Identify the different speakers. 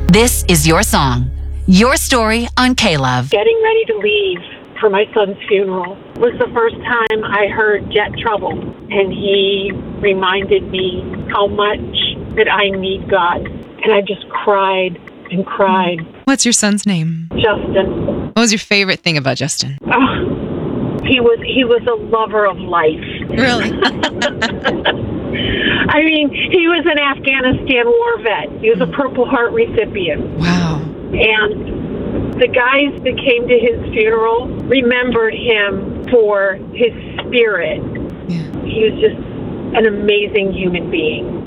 Speaker 1: This is your song, your story on K-Love.
Speaker 2: Getting ready to leave for my son's funeral was the first time I heard Jet Trouble, and he reminded me how much that I need God. And I just cried and cried.
Speaker 3: What's your son's name?
Speaker 2: Justin.
Speaker 3: What was your favorite thing about Justin?
Speaker 2: Oh, he was a lover of life.
Speaker 3: Really?
Speaker 2: I mean, he was an Afghanistan war vet. He was a Purple Heart recipient.
Speaker 3: Wow.
Speaker 2: And the guys that came to his funeral remembered him for his spirit.
Speaker 3: Yeah.
Speaker 2: He was just an amazing human being.